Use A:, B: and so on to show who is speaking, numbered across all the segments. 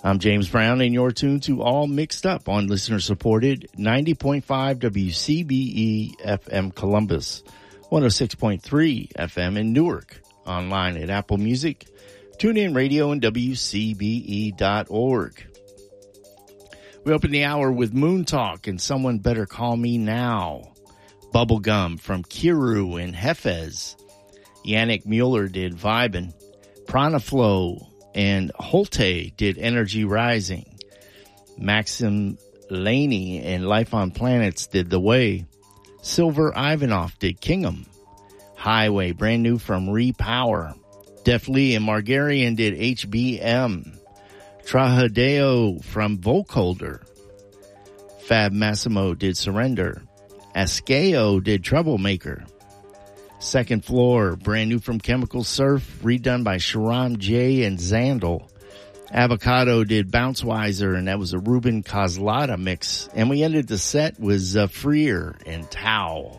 A: I'm James Brown, and you're tuned to All Mixed Up on listener-supported 90.5 WCBE FM Columbus, 106.3 FM in Newark, online at Apple Music, TuneIn Radio, and WCBE.org. We open the hour with Moon Talk and Someone Better Call Me Now. Bubblegum from Kiru and Hefez. Yannick Mueller did Vibin'. Pranaflow and Holte did Energy Rising. Maxim Laney and Life on Planets did The Way. Silver Ivanov did Kingham. Highway, brand new from Repower. Def Lee and Margarian did HBM. Trajadeo from Vocoder. Fab Massimo did Surrender. Askeo did Troublemaker. Second Floor, brand new from Chemical Surf, redone by Sharam J and Zandal. Avocado did Bounce Wiser, and that was a Ruben Coslada mix. And we ended the set with Freer and Tao.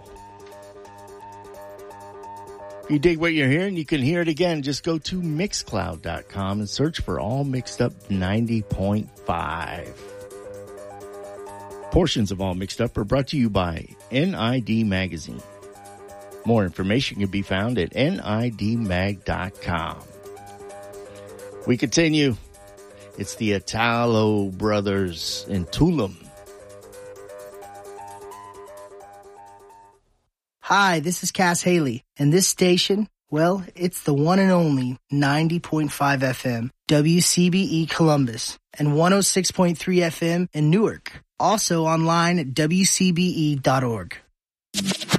A: If you dig what you're hearing, you can hear it again. Just go to Mixcloud.com and search for All Mixed Up 90.5. Portions of All Mixed Up are brought to you by NID Magazine. More information can be found at nidmag.com. We continue. It's the Italo Brothers in Tulum.
B: Hi, this is Cass Haley, and this station, well, it's the one and only 90.5 FM, WCBE Columbus, and 106.3 FM in Newark. Also online at WCBE.org.